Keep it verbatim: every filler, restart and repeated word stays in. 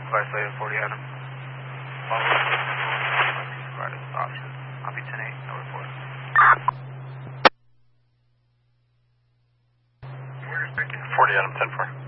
Vice Lady forty Adam. Provided option. I'll be ten eight, no report. forty Adam, ten four.